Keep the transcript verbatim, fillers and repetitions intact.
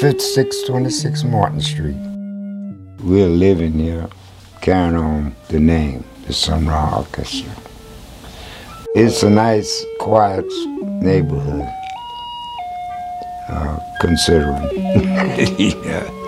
fifty-six twenty-six Martin Street. We're living here, carrying on the name, the Sun Ra Orchestra. It's a nice, quiet neighborhood, uh, considering. Yeah.